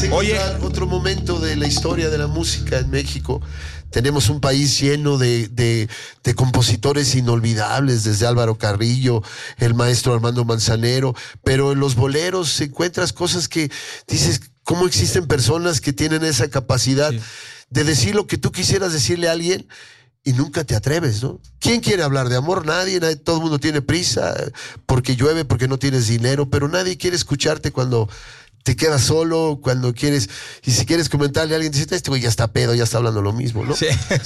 Oye, otro momento de la historia de la música en México. Tenemos un país lleno de compositores inolvidables, desde Álvaro Carrillo, el maestro Armando Manzanero, pero en los boleros encuentras cosas que dices, ¿cómo existen personas que tienen esa capacidad de decir lo que tú quisieras decirle a alguien y nunca te atreves, ¿no? ¿Quién quiere hablar de amor? Nadie, todo el mundo tiene prisa, porque llueve, porque no tienes dinero, pero nadie quiere escucharte cuando te quedas solo, cuando quieres, y si quieres comentarle a alguien, dices, este güey ya está pedo, ya está hablando lo mismo, ¿no? Sí.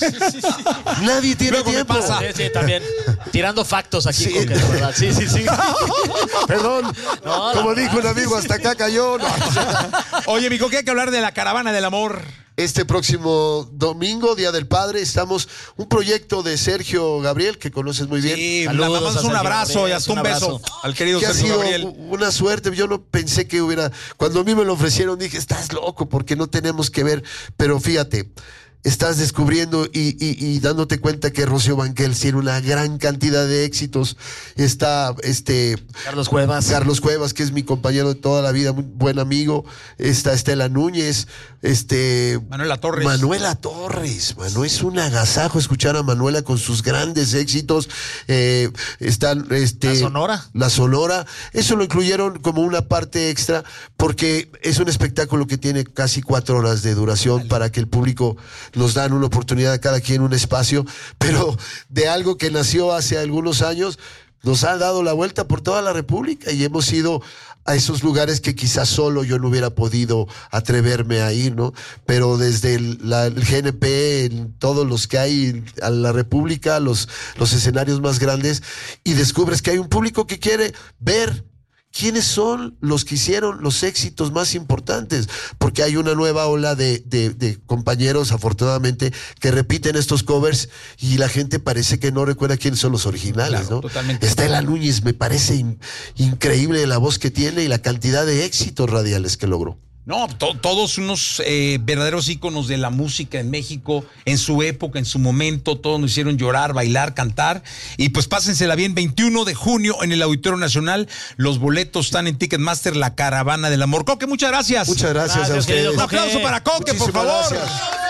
Nadie tiene tiempo. Sí, también. Tirando factos aquí, sí. De verdad. Sí. Perdón, no, como dijo un amigo, hasta acá cayó. No. Oye, mijo, ¿qué hay que hablar de la Caravana del Amor? Este próximo domingo, Día del Padre, estamos un proyecto de Sergio Gabriel, que conoces muy bien. Sí, le mandamos un abrazo Gabriel, y hasta un beso al querido que Sergio Gabriel. Ha sido una suerte, yo no pensé que hubiera... Cuando a mí me lo ofrecieron dije, estás loco, porque no tenemos que ver, pero fíjate, estás descubriendo y dándote cuenta que Rocío Banquels tiene una gran cantidad de éxitos. Está Carlos Cuevas, que es mi compañero de toda la vida, muy buen amigo. Está Estela Núñez, Manuela Torres. Mano, es un agasajo escuchar a Manuela con sus grandes éxitos. Están La Sonora. Eso lo incluyeron como una parte extra porque es un espectáculo que tiene casi 4 horas de duración para que el público nos dan una oportunidad a cada quien, un espacio, pero de algo que nació hace algunos años, nos ha dado la vuelta por toda la República y hemos ido a esos lugares que quizás solo yo no hubiera podido atreverme a ir, ¿no? Pero desde el GNP, en todos los que hay a la República, los escenarios más grandes, y descubres que hay un público que quiere ver ¿quiénes son los que hicieron los éxitos más importantes? Porque hay una nueva ola de compañeros, afortunadamente, que repiten estos covers y la gente parece que no recuerda quiénes son los originales, claro, ¿no? Totalmente. Estela Núñez, me parece increíble la voz que tiene y la cantidad de éxitos radiales que logró. No, todos unos verdaderos íconos de la música en México, en su época, en su momento, todos nos hicieron llorar, bailar, cantar, y pues pásensela bien, 21 de junio en el Auditorio Nacional, los boletos están en Ticketmaster, La Caravana del Amor. Coque, muchas gracias. Muchas gracias a ustedes. Un aplauso para Coque, por favor. Gracias.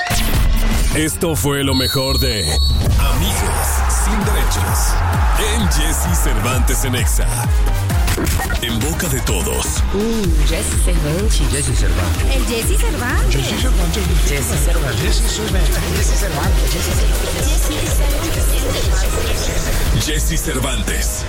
Esto fue lo mejor de Amigos Sin Derechos en Jesse Cervantes en Exa. En boca de todos. Jesse Cervantes. Jesse Cervantes. El Jesse Cervantes. Jesse Cervantes. Jesse Cervantes. Jesse Cervantes. Jesse Cervantes.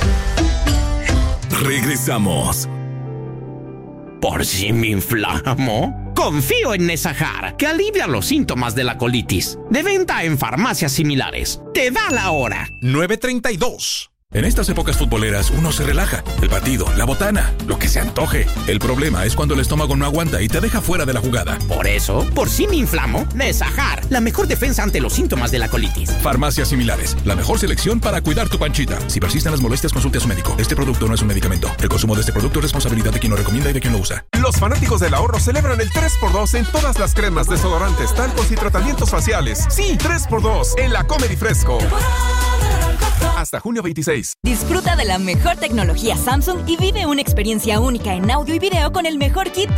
Regresamos. ¿Por si me inflamo? Confío en Nesajar, que alivia los síntomas de la colitis. De venta en farmacias similares. Te da la hora. 9:32. En estas épocas futboleras uno se relaja. El partido, la botana, lo que se antoje. El problema es cuando el estómago no aguanta y te deja fuera de la jugada. Por eso, por si me inflamo, Nesajar, la mejor defensa ante los síntomas de la colitis. Farmacias similares, la mejor selección para cuidar tu panchita. Si persisten las molestias, consulte a su médico. Este producto no es un medicamento. El consumo de este producto es responsabilidad de quien lo recomienda y de quien lo usa. Los fanáticos del ahorro celebran el 3x2 en todas las cremas, desodorantes, talcos y tratamientos faciales. Sí, 3x2 en la Comedy Fresco. Hasta junio 26. Disfruta de la mejor tecnología Samsung y vive una experiencia única en audio y video con el mejor kit